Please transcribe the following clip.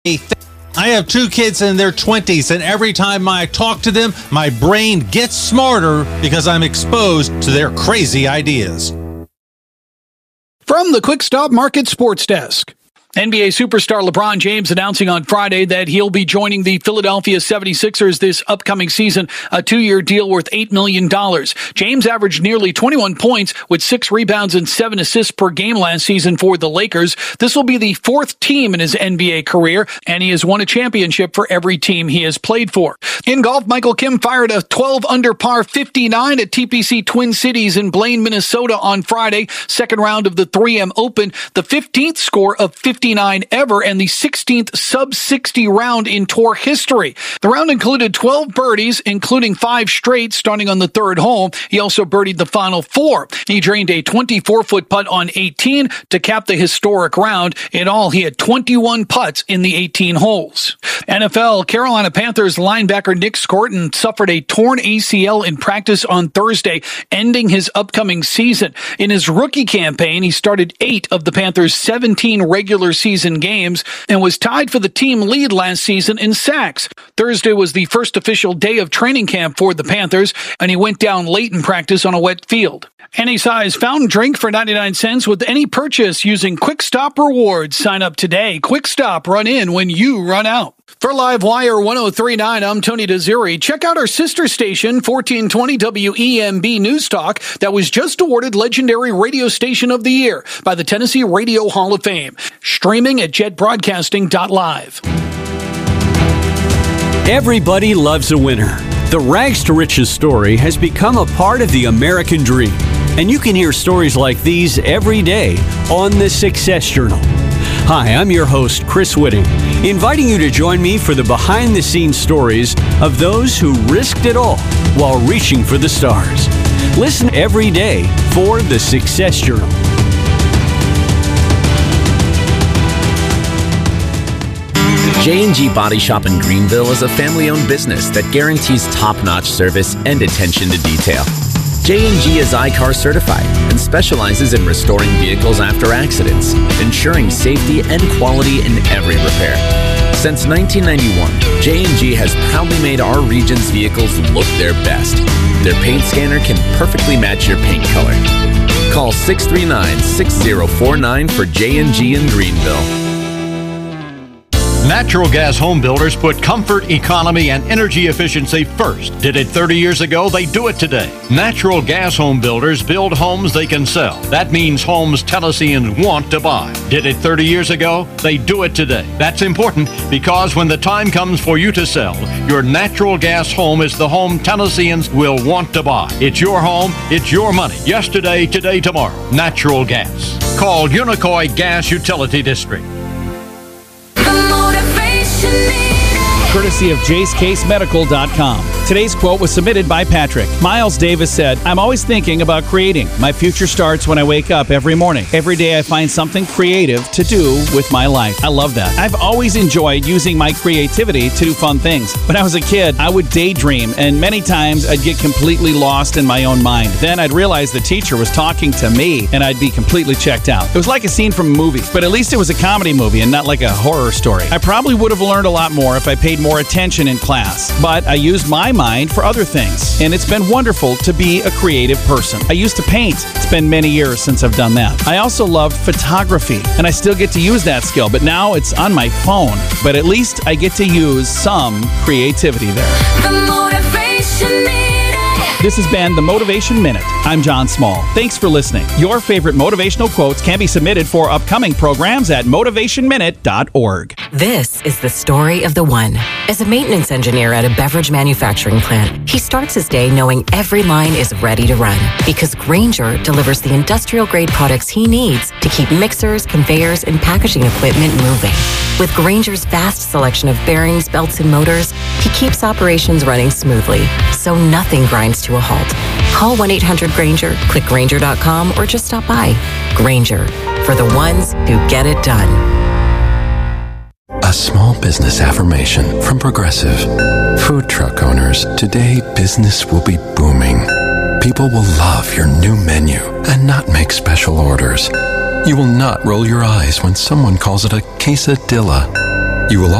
I have two kids in their 20s, and every time I talk to them, my brain gets smarter because I'm exposed to their crazy ideas. From the Quick Stop Market Sports Desk. NBA superstar LeBron James announcing on Friday that he'll be joining the Philadelphia 76ers this upcoming season, a 2-year deal worth $8 million. James averaged nearly 21 points with 6 rebounds and 7 assists per game last season for the Lakers. This will be the 4th team in his NBA career, and he has won a championship for every team he has played for. In golf, Michael Kim fired a 12-under par 59 at TPC Twin Cities in Blaine, Minnesota on Friday, second round of the 3M Open, the 15th score of 59 ever and the 16th sub-60 round in tour history. The round included 12 birdies, including 5 straight starting on the 3rd hole. He also birdied the final 4. He drained a 24-foot putt on 18 to cap the historic round. In all, he had 21 putts in the 18 holes. NFL, Carolina Panthers linebacker Nick Scorton suffered a torn ACL in practice on Thursday, ending his upcoming season. In his rookie campaign, he started 8 of the Panthers' 17 regular season games and was tied for the team lead last season in sacks. Thursday was the first official day of training camp for the Panthers, and he went down late in practice on a wet field. Any size fountain drink for 99 cents with any purchase using Quick Stop Rewards. Sign up today. Quick Stop, run in when you run out. For Live Wire 1039, I'm Tony Desiri. Check out our sister station, 1420 WEMB News Talk, that was just awarded Legendary Radio Station of the Year by the Tennessee Radio Hall of Fame. Streaming at jetbroadcasting.live. Everybody loves a winner. The Rags to Riches story has become a part of the American dream. And you can hear stories like these every day on the Success Journal. Hi, I'm your host, Chris Whitting, inviting you to join me for the behind-the-scenes stories of those who risked it all while reaching for the stars. Listen every day for the Success Journal. J&G Body Shop in Greenville is a family-owned business that guarantees top-notch service and attention to detail. J&G is I-CAR certified and specializes in restoring vehicles after accidents, ensuring safety and quality in every repair. Since 1991, J&G has proudly made our region's vehicles look their best. Their paint scanner can perfectly match your paint color. Call 639-6049 for J&G in Greenville. Natural Gas Home Builders put comfort, economy, and energy efficiency first. Did it 30 years ago, they do it today. Natural Gas Home Builders build homes they can sell. That means homes Tennesseans want to buy. Did it 30 years ago, they do it today. That's important because when the time comes for you to sell, your natural gas home is the home Tennesseans will want to buy. It's your home, it's your money. Yesterday, today, tomorrow. Natural Gas. Call Unicoi Gas Utility District. Courtesy of JaceCaseMedical.com. Today's quote was submitted by Patrick. Miles Davis said, "I'm always thinking about creating. My future starts when I wake up every morning. Every day I find something creative to do with my life." I love that. I've always enjoyed using my creativity to do fun things. When I was a kid, I would daydream, and many times I'd get completely lost in my own mind. Then I'd realize the teacher was talking to me, and I'd be completely checked out. It was like a scene from a movie, but at least it was a comedy movie and not like a horror story. I probably would have learned a lot more if I paid more attention in class, but I used my mind for other things, and it's been wonderful to be a creative person. I used to paint. It's been many years since I've done that. I also loved photography, and I still get to use that skill, but now it's on my phone. But at least I get to use some creativity there. The Motivation Minute. This has been the Motivation Minute. I'm John Small. Thanks for listening. Your favorite motivational quotes can be submitted for upcoming programs at motivationminute.org. This is the story of the one. As a maintenance engineer at a beverage manufacturing plant, he starts his day knowing every line is ready to run because Grainger delivers the industrial-grade products he needs to keep mixers, conveyors, and packaging equipment moving. With Grainger's vast selection of bearings, belts, and motors, he keeps operations running smoothly, so nothing grinds to a halt. Call 1-800-GRAINGER, click Grainger.com, or just stop by. Grainger, for the ones who get it done. A small business affirmation from Progressive. Food truck owners, today business will be booming. People will love your new menu and not make special orders. You will not roll your eyes when someone calls it a quesadilla. You will